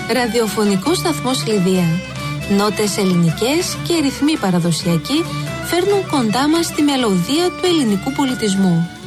Ραδιοφωνικό σταθμός Λιδία. Νότες ελληνικές και ρυθμοί παραδοσιακοί φέρνουν κοντά μας τη μελωδία του ελληνικού πολιτισμού.